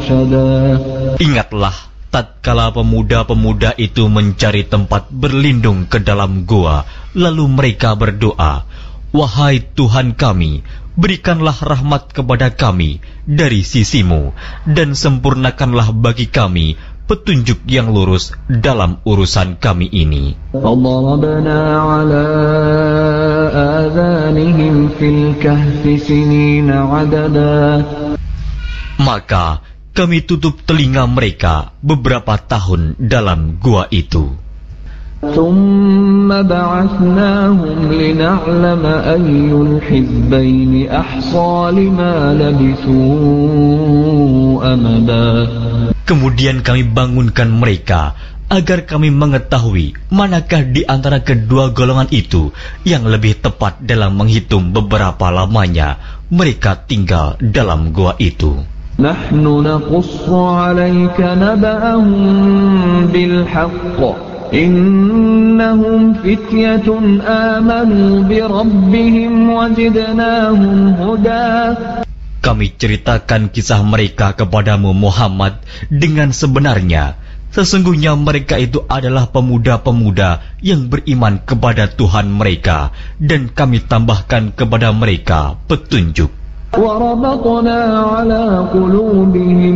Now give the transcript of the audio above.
رشدا. Ingatlah tatkala pemuda-pemuda itu mencari tempat berlindung ke dalam gua, lalu mereka berdoa, "Wahai Tuhan kami, berikanlah rahmat kepada kami dari sisimu, dan sempurnakanlah bagi kami petunjuk yang lurus dalam urusan kami ini." فضربنا على آذانهم في الكهف سنين عددا. Maka kami tutup telinga mereka beberapa tahun dalam gua itu. ثم بعثناهم لنعلم أي الحزبين أحصى لما لبثوا أمدا. Kemudian kami bangunkan mereka agar kami mengetahui manakah di antara kedua golongan itu yang lebih tepat dalam menghitung beberapa lamanya mereka tinggal dalam gua itu. نحن نقص عليك نبأهم بالحق إنهم فتية آمنوا بربهم وزدناهم هدى. Kami ceritakan kisah mereka kepadamu Muhammad dengan sebenarnya. Sesungguhnya mereka itu adalah pemuda-pemuda yang beriman kepada Tuhan mereka, dan kami tambahkan kepada mereka petunjuk. وربطنا على قلوبهم